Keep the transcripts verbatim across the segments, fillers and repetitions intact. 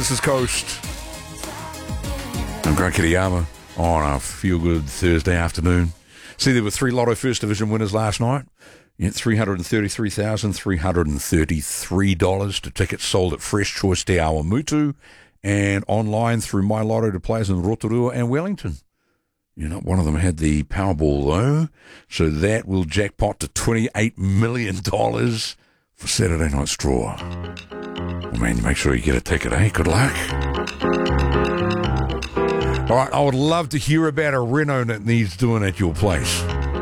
This is Coast. I'm Grant Kiriyama on a feel-good Thursday afternoon. See, there were three Lotto First Division winners last night. You had three hundred thirty-three thousand three hundred thirty-three dollars to tickets sold at Fresh Choice Te Awamutu and online through My Lotto to players in Rotorua and Wellington. You know, one of them had the Powerball, though, so that will jackpot to twenty-eight million dollars for Saturday Night Straw. Well, man, make sure you get a ticket, eh? Good luck. All right, I would love to hear about a reno that needs doing at your place.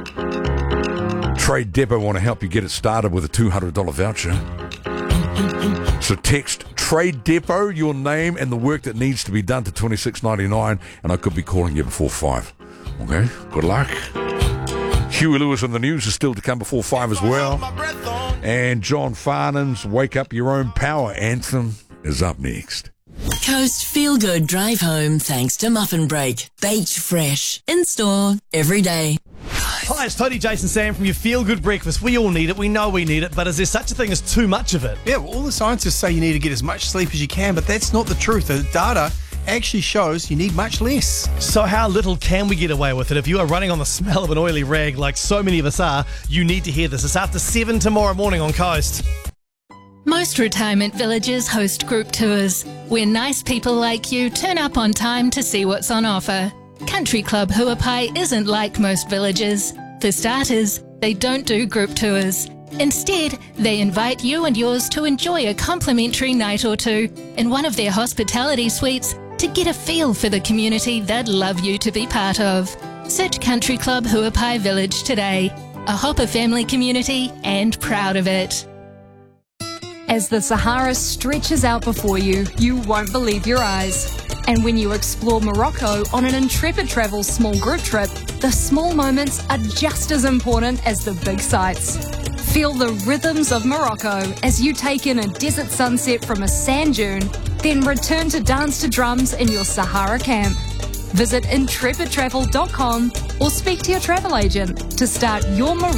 Trade Depot want to help you get it started with a two hundred dollars voucher. So text Trade Depot, your name and the work that needs to be done to twenty-six ninety-nine, and I could be calling you before five. Okay, good luck. Huey Lewis on the news is still to come before five as well. And John Farnham's Wake Up Your Own Power anthem is up next. Coast Feel Good Drive Home thanks to Muffin Break. Baked fresh. In store every day. Hi, it's Tony, Jason, Sam from your Feel Good Breakfast. We all need it. We know we need it. But is there such a thing as too much of it? Yeah, well, all the scientists say you need to get as much sleep as you can, but that's not the truth. The data actually shows you need much less. So how little can we get away with it? If you are running on the smell of an oily rag like so many of us are, you need to hear this. It's after seven tomorrow morning on Coast. Most retirement villages host group tours, where nice people like you turn up on time to see what's on offer. Country Club Huapai isn't like most villages. For starters, they don't do group tours. Instead, they invite you and yours to enjoy a complimentary night or two in one of their hospitality suites to get a feel for the community they'd love you to be part of. Search Country Club Huapai Village today. A Hopper family community and proud of it. As the Sahara stretches out before you, you won't believe your eyes. And when you explore Morocco on an Intrepid Travel small group trip, the small moments are just as important as the big sights. Feel the rhythms of Morocco as you take in a desert sunset from a sand dune, then return to dance to drums in your Sahara camp. Visit intrepid travel dot com or speak to your travel agent to start your Morocco